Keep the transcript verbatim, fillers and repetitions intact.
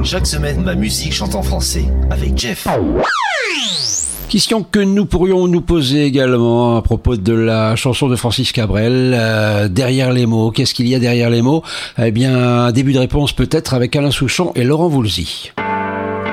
Chaque semaine, ma musique chante en français avec Jeff. Question que nous pourrions nous poser également à propos de la chanson de Francis Cabrel, euh, derrière les mots. Qu'est-ce qu'il y a derrière les mots ? Eh bien, un début de réponse peut-être avec Alain Souchon et Laurent Voulzy.